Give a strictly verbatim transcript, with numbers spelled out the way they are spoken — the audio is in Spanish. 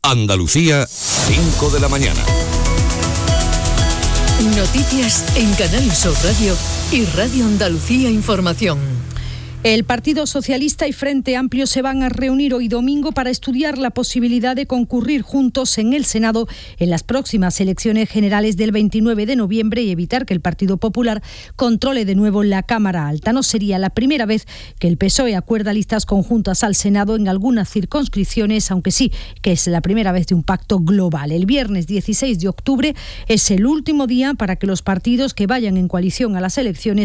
Andalucía, cinco de la mañana. Noticias en Canal Sur Radio y Radio Andalucía Información. El Partido Socialista y Frente Amplio se van a reunir hoy domingo para estudiar la posibilidad de concurrir juntos en el Senado en las próximas elecciones generales del veintinueve de noviembre y evitar que el Partido Popular controle de nuevo la Cámara Alta. No sería la primera vez que el P S O E acuerda listas conjuntas al Senado en algunas circunscripciones, aunque sí que es la primera vez de un pacto global. El viernes dieciséis de octubre es el último día para que los partidos que vayan en coalición a las elecciones